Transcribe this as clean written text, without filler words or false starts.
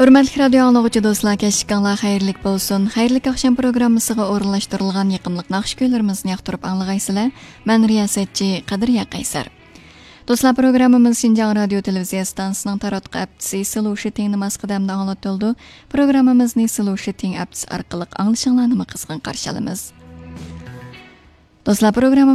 Hürmetli radyo anlıqçı dostlar, keşikkanlar xayrlik bolsun. Xayrlik akşam programmasiga o'rinlashtirilgan yaqinliq naqsh kuylarimizni yoqtirib anglag'aysizlar. Men riyosetchi Qadriya Qaysar. Dostlar, programmamiz Şinjan Radio Televiziya stansiyasining taratqi aptisi Solution masqadamda anglatildi. Programmamizni Solution aptisi orqali anglashingizni qizg'in qarshi olamiz. Dostlar, program